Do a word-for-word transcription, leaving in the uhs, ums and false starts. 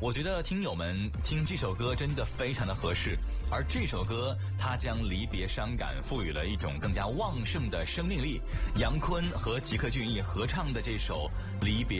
我觉得听友们听这首歌真的非常的合适，而这首歌它将离别伤感赋予了一种更加旺盛的生命力。杨坤和吉克隽逸合唱的这首《离别》。